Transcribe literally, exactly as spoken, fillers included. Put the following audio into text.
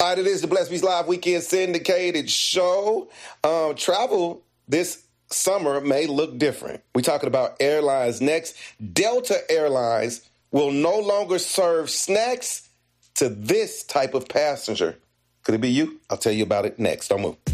All right, it is the Bless Beats Live Weekend syndicated show. Um, travel this summer may look different. We're talking about airlines next. Delta Airlines will no longer serve snacks to this type of passenger. Could it be you? I'll tell you about it next. Don't move.